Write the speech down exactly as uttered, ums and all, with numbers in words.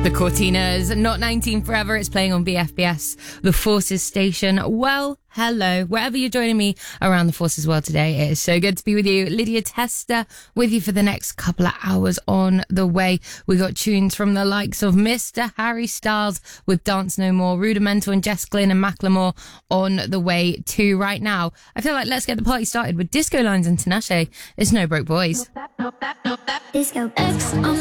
The Cortinas, Not nineteen Forever. It's playing on B F B S, the Forces station. Well, hello, wherever you're joining me around the Forces world today. It is so good to be with you. Lydia Tester with you for the next couple of hours on the way. We got tunes from the likes of Mister Harry Styles with Dance No More, Rudimental and Jess Glynn and Macklemore on the way too. Right now, I feel like let's get the party started with Disco Lines and Tinashe. It's No Broke Boys. Disco X on